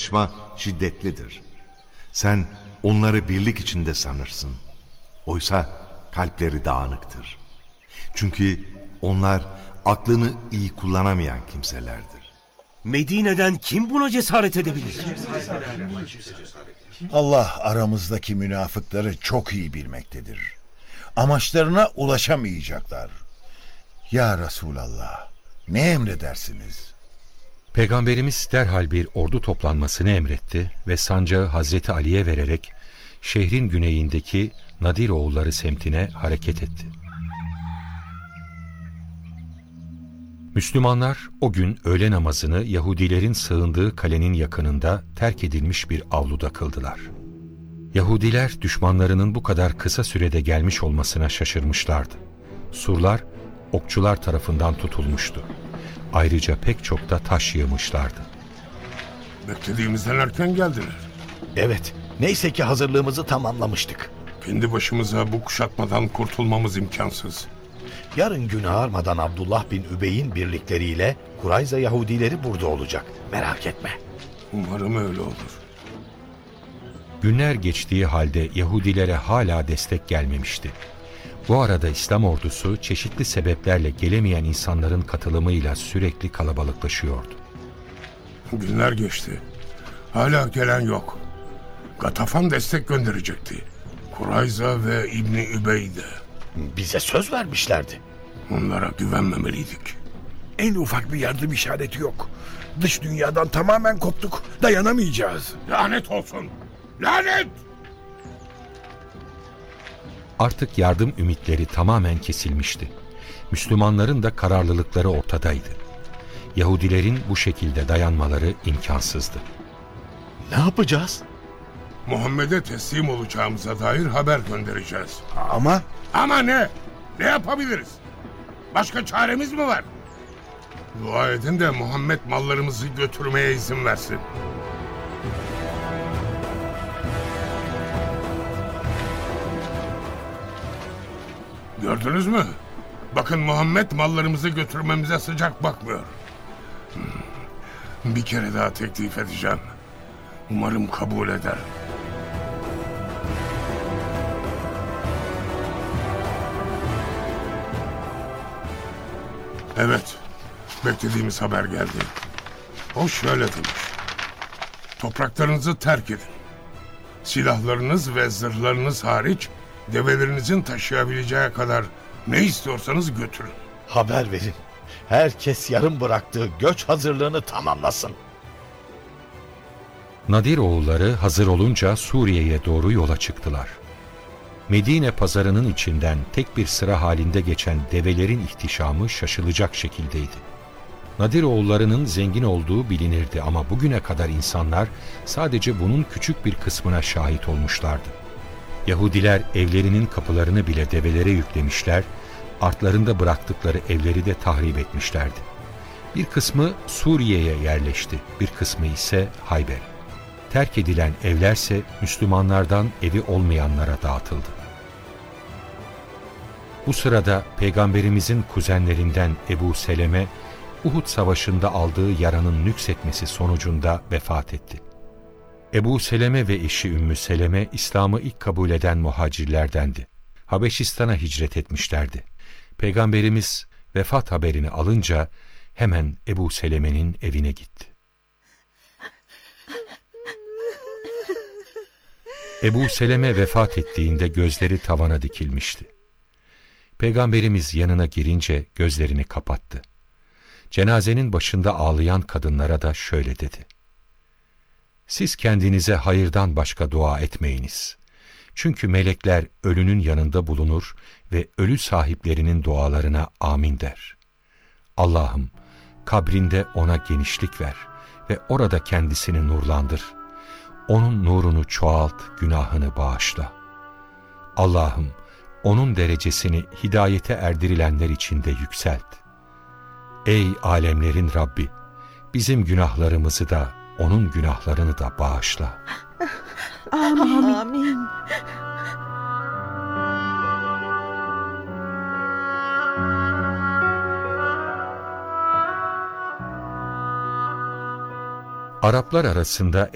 çatışma şiddetlidir. Sen onları birlik içinde sanırsın. Oysa kalpleri dağınıktır. Çünkü onlar aklını iyi kullanamayan kimselerdir. Medine'den kim buna cesaret edebilir? Allah aramızdaki münafıkları çok iyi bilmektedir. Amaçlarına ulaşamayacaklar. Ya Resulallah, ne emredersiniz? Peygamberimiz derhal bir ordu toplanmasını emretti ve sancağı Hazreti Ali'ye vererek şehrin güneyindeki Nadiroğulları semtine hareket etti. Müslümanlar o gün öğle namazını Yahudilerin sığındığı kalenin yakınında terk edilmiş bir avluda kıldılar. Yahudiler düşmanlarının bu kadar kısa sürede gelmiş olmasına şaşırmışlardı. Surlar okçular tarafından tutulmuştu. Ayrıca pek çok da taş yığmışlardı. Beklediğimizden erken geldiler. Evet, neyse ki hazırlığımızı tamamlamıştık. Kendi başımıza bu kuşatmadan kurtulmamız imkansız. Yarın gün ağarmadan Abdullah bin Übey'in birlikleriyle Kurayza Yahudileri burada olacak. Merak etme. Umarım öyle olur. Günler geçtiği halde Yahudilere hala destek gelmemişti. Bu arada İslam ordusu çeşitli sebeplerle gelemeyen insanların katılımıyla sürekli kalabalıklaşıyordu. Günler geçti. Hala gelen yok. Gatafan destek gönderecekti. Kurayza ve İbni Übey de. Bize söz vermişlerdi. Onlara güvenmemeliydik. En ufak bir yardım işareti yok. Dış dünyadan tamamen koptuk. Dayanamayacağız. Lanet olsun! Lanet! Artık yardım ümitleri tamamen kesilmişti. Müslümanların da kararlılıkları ortadaydı. Yahudilerin bu şekilde dayanmaları imkansızdı. Ne yapacağız? Muhammed'e teslim olacağımıza dair haber göndereceğiz. Ama Ama ne? Ne yapabiliriz? Başka çaremiz mi var? Dua edin de Muhammed mallarımızı götürmeye izin versin. Gördünüz mü? Bakın Muhammed mallarımızı götürmemize sıcak bakmıyor. Bir kere daha teklif edeceğim. Umarım kabul eder. Evet, beklediğimiz haber geldi. O şöyle demiş. Topraklarınızı terk edin. Silahlarınız ve zırhlarınız hariç develerinizin taşıyabileceği kadar ne istiyorsanız götürün. Haber verin. Herkes yarım bıraktığı göç hazırlığını tamamlasın. Nadiroğulları hazır olunca Suriye'ye doğru yola çıktılar. Medine pazarının içinden tek bir sıra halinde geçen develerin ihtişamı şaşılacak şekildeydi. Nadiroğullarının zengin olduğu bilinirdi ama bugüne kadar insanlar sadece bunun küçük bir kısmına şahit olmuşlardı. Yahudiler evlerinin kapılarını bile develere yüklemişler, artlarında bıraktıkları evleri de tahrip etmişlerdi. Bir kısmı Suriye'ye yerleşti, bir kısmı ise Hayber. Terk edilen evlerse Müslümanlardan evi olmayanlara dağıtıldı. Bu sırada Peygamberimizin kuzenlerinden Ebu Seleme, Uhud Savaşı'nda aldığı yaranın nüksetmesi sonucunda vefat etti. Ebu Seleme ve eşi Ümmü Seleme, İslam'ı ilk kabul eden muhacirlerdendi. Habeşistan'a hicret etmişlerdi. Peygamberimiz vefat haberini alınca hemen Ebu Seleme'nin evine gitti. Ebu Seleme vefat ettiğinde gözleri tavana dikilmişti. Peygamberimiz yanına girince gözlerini kapattı. Cenazenin başında ağlayan kadınlara da şöyle dedi. Siz kendinize hayırdan başka dua etmeyiniz. Çünkü melekler ölünün yanında bulunur ve ölü sahiplerinin dualarına amin der. Allah'ım, kabrinde ona genişlik ver ve orada kendisini nurlandır. Onun nurunu çoğalt, günahını bağışla. Allah'ım, onun derecesini hidayete erdirilenler içinde yükselt. Ey alemlerin Rabbi, bizim günahlarımızı da, onun günahlarını da bağışla. Amin. Amin. Araplar arasında